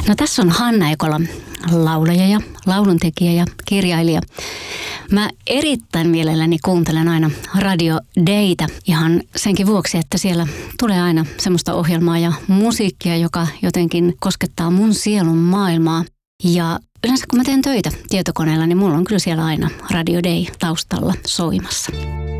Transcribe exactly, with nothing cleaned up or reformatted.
No tässä on Hanna Ekola, laulaja ja lauluntekijä ja kirjailija. Mä erittäin mielelläni kuuntelen aina Radio Daytä ihan senkin vuoksi, että siellä tulee aina semmoista ohjelmaa ja musiikkia, joka jotenkin koskettaa mun sielun maailmaa. Ja yleensä kun mä teen töitä tietokoneella, niin mulla on kyllä siellä aina Radio Day taustalla soimassa.